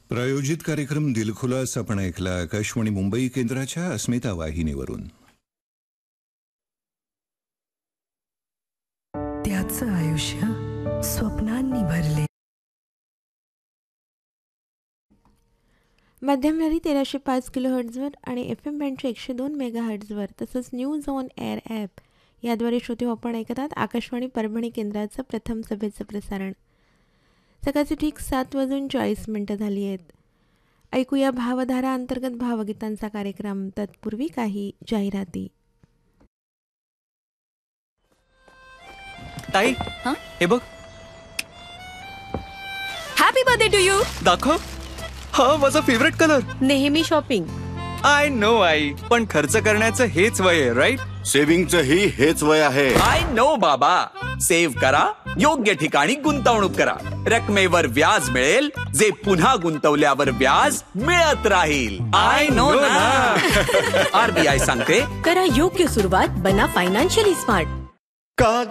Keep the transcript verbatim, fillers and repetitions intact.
प्रायोजित कार्यक्रम दिलखुलास आपण ऐकला आकाशवाणी मुंबई केंद्राच्या अस्मिता वाहिनीवरून. त्याचं आयुष्य स्वप्नांनी भरले. मध्यमवेळी तेराशे पाच किलो हर्ट्झवर आणि एफ एम बँडच्या एकशे दोन मेगा हर्ट्झवर तसंच न्यूज ऑन एअर ॲप याद्वारे श्रोते आपण ऐकतात आकाशवाणी परभणी केंद्राचं प्रथम सभेचं प्रसारण. सकाळचे ठीक सात वाजून चाळीस मिनिटं झाली आहेत. ऐकूया भावधारा अंतर्गत भावगीतांचा कार्यक्रम. तत्पूर्वी काही जाहिराती. ताई, हे बघ. Happy birthday to you. दाखव. हा माझा फेवरेट कलर. नेहमी शॉपिंग. आय नो आई, पण खर्च करण्याचं हेच वय आहे, राईट? सेव्हिंगचंही हेच वय आहे. आय नो बाबा. सेव्ह करा, योग्य ठिकाणी गुंतवणूक करा. रकमेवर व्याज मिळेल जे पुन्हा गुंतवल्यावर व्याज मिळत राहील. आय नो ना. आरबीआय सांगते, करा योग्य सुरुवात, बना फायनान्शियली स्मार्ट. का